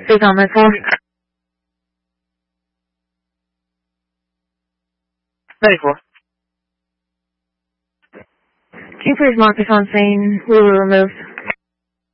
Speak on this one. 34. Can you please mark this on scene? We were removed.